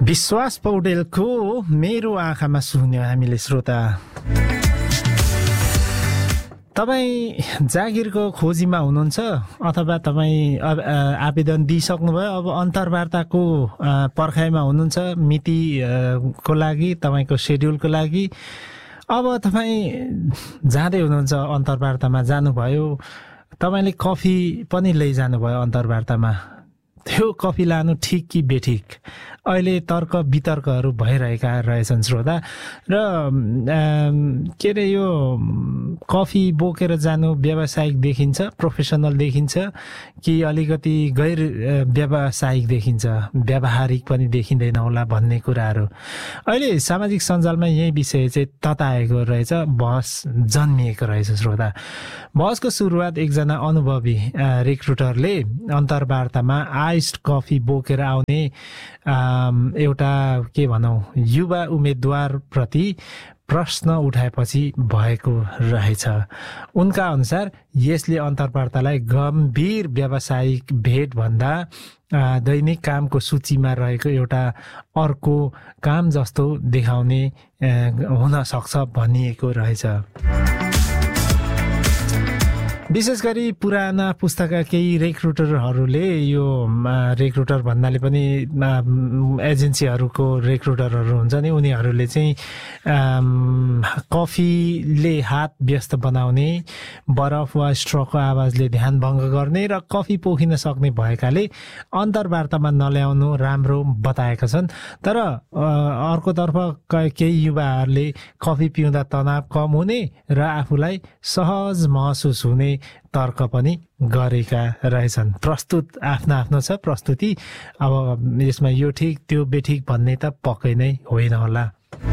विश्वास पौडेलको मेरो आँखामा सुन्यो हामीले श्रोता। तपाईँ जागिरको खोजीमा हुनुहुन्छ अथवा तपाईँ आवेदन दिइसक्नुभयो, अब अन्तर्वार्ताको पर्खाइमा हुनुहुन्छ मितिको लागि, तपाईँको सेड्युलको लागि। अब तपाईँ जाँदै हुनुहुन्छ अन्तर्वार्तामा जानुभयो, तपाईँले कफी पनि लैजानुभयो अन्तर्वार्तामा। त्यो कफी लानु ठिक कि बेठिक, अहिले तर्क वितर्कहरू भइरहेका रहेछन् श्रोता। र के अरे यो कफी बोकेर जानु व्यावसायिक देखिन्छ, प्रोफेसनल देखिन्छ कि अलिकति गैर व्यावसायिक देखिन्छ, व्यावहारिक पनि देखिँदैन होला भन्ने कुराहरू अहिले सामाजिक सञ्जालमा यही विषय चाहिँ तताएको रहेछ, बहस जन्मिएको रहेछ श्रोता। बहसको सुरुवात एकजना अनुभवी रिक्रुटरले अन्तर्वार्तामा आइस्ड कफी बोकेर आउने एउटा के भनौँ युवा उम्मेदवारप्रति प्रश्न उठाएपछि भएको रहेछ। उनका अनुसार यसले अन्तर्वार्तालाई गम्भीर व्यावसायिक भेटभन्दा दैनिक कामको सूचीमा रहेको एउटा अर्को काम जस्तो देखाउने हुन सक्छ भनिएको रहेछ। विशेष गरी पुराना पुस्ताका केही रिक्रुटरहरूले, यो रिक्रुटर भन्नाले पनि एजेन्सीहरूको रिक्रुटरहरू हुन्छ नि, उनीहरूले चाहिँ कफीले हात व्यस्त बनाउने, बरफ वा स्ट्रको आवाजले ध्यान भङ्ग गर्ने र कफी पोखिन सक्ने भएकाले अन्तर्वार्तामा नल्याउनु राम्रो बताएका छन्। तर अर्कोतर्फ केही युवाहरूले कफी पिउँदा तनाव कम हुने र आफूलाई सहज महसुस हुने तर्क पनि गरेका रहेछन्। प्रस्तुत आफ्नो आफ्नो छ प्रस्तुति। अब यसमा यो ठिक त्यो बेठिक भन्ने त पक्कै नै होइन होला।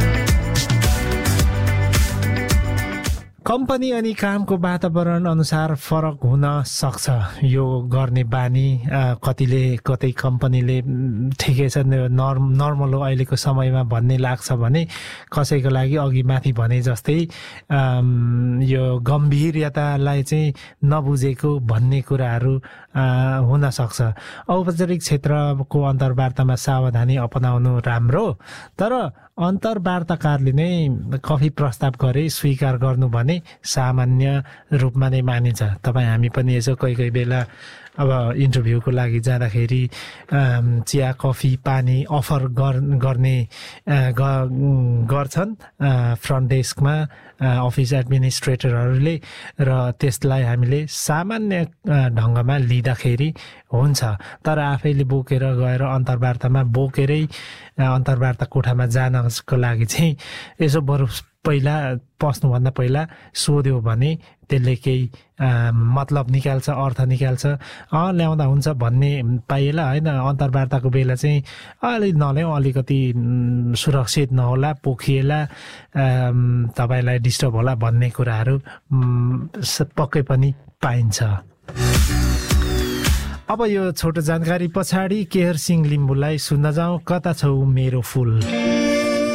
कम्पनी अनि कामको वातावरण अनुसार फरक हुन सक्छ यो गर्ने बानी। कतै कम्पनीले ठिकै छ नर्मल हो अहिलेको समयमा भन्ने लाग्छ भने, कसैको लागि अघि माथि भने जस्तै यो गम्भीरतालाई चाहिँ नबुझेको भन्ने कुराहरू हुन सक्छ। औपचारिक क्षेत्रको अन्तर्वार्तामा सावधानी अपनाउनु राम्रो, तर अन्तर्वार्ताकारले नै कफी प्रस्ताव गरे स्वीकार गर्नु भने सामान्य रूपमा नै मानिन्छ। तपाईँ हामी पनि यसो कोही कोही बेला अब इन्टरभ्यूको लागि जाँदाखेरि चिया कफी पानी अफर गर्ने गर्छन् फ्रन्ट डेस्कमा अफिस एडमिनिस्ट्रेटरहरूले, र त्यसलाई हामीले सामान्य ढङ्गमा लिँदाखेरि हुन्छ। तर आफैले बोकेर गएर अन्तर्वार्तामा बोकेरै अन्तर्वार्ता कोठामा जानको लागि चाहिँ यसो बरु पहिला पस्नुभन्दा पहिला सोध्यो भने त्यसले केही मतलब निकाल्छ, अर्थ निकाल्छ। ल्याउँदा हुन्छ भन्ने पाइएला होइन। अन्तर्वार्ताको बेला चाहिँ अलि नल्याउँ, अलिकति सुरक्षित नहोला, पोखिएला, तपाईँलाई डिस्टर्ब होला भन्ने कुराहरू पक्कै पनि पाइन्छ। अब यो छोटो जानकारी पछाडि केहर सिंह लिम्बूलाई सुन्न जाउँ, कता छौ मेरो फुल।